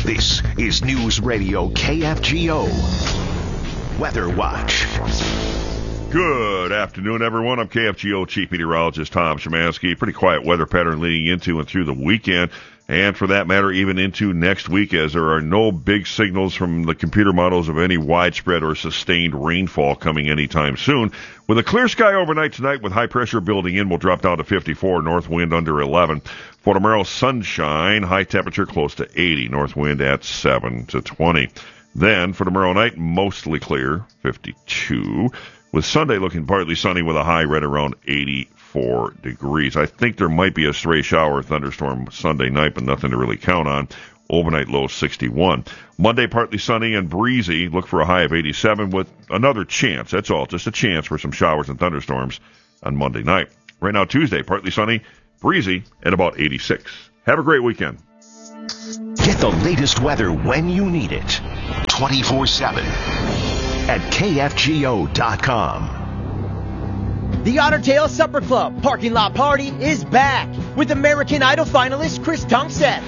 This is News Radio KFGO Weather Watch. Good afternoon, everyone. I'm KFGO Chief Meteorologist Tom Szymanski. Pretty quiet weather pattern leading into and through the weekend, and for that matter, even into next week, as there are no big signals from the computer models of any widespread or sustained rainfall coming anytime soon. With a clear sky overnight tonight with high pressure building in, we'll drop down to 54, north wind under 11. For tomorrow, sunshine, high temperature close to 80, north wind at 7 to 20. Then for tomorrow night, mostly clear, 52. With Sunday looking partly sunny with a high right around 84 degrees. I think there might be a stray shower or thunderstorm Sunday night, but nothing to really count on. Overnight low 61. Monday partly sunny and breezy. Look for a high of 87 with another chance. That's all. Just a chance for some showers and thunderstorms on Monday night. Right now, Tuesday, partly sunny, breezy at about 86. Have a great weekend. Get the latest weather when you need it. 24/7 at KFGO.com. The Otter Tail Supper Club Parking Lot Party is back with American Idol finalist Chris Tunkseth.